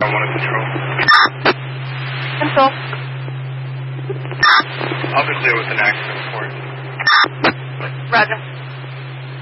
911 at Control. Control. I'll be clear with an accident report. Roger.